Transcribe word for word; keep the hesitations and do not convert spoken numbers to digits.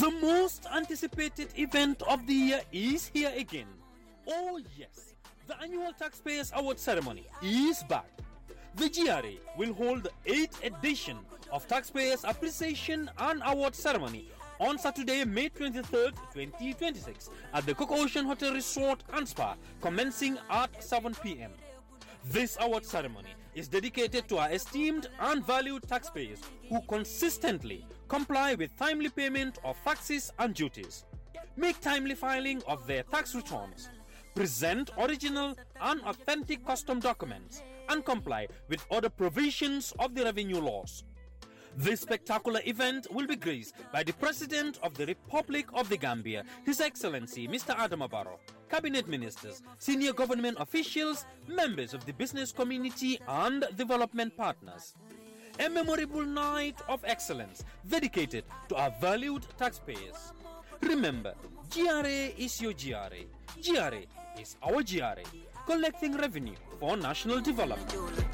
The most anticipated event of the year is here again. Oh yes, the annual Taxpayers Award ceremony is back. The G R A will hold the eighth edition of Taxpayers Appreciation and Award Ceremony on Saturday, May twenty-third, twenty twenty-six at the Cook Ocean Hotel Resort and Spa, commencing at seven p m This award ceremony is dedicated to our esteemed and valued taxpayers who consistently comply with timely payment of taxes and duties, make timely filing of their tax returns, present original and authentic custom documents, and comply with other provisions of the revenue laws. This spectacular event will be graced by the President of the Republic of the Gambia, His Excellency Mister Adama Barrow, Cabinet Ministers, senior government officials, members of the business community and development partners. A memorable night of excellence dedicated to our valued taxpayers. Remember, G R A is your G R A. G R A is our G R A, collecting revenue for national development.